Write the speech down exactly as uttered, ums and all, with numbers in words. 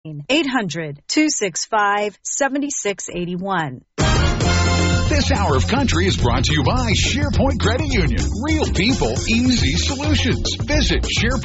eight hundred, two six five, seven six eight one. This hour of country is brought to you by SharePoint Credit Union. Real people, easy solutions. Visit SharePoint.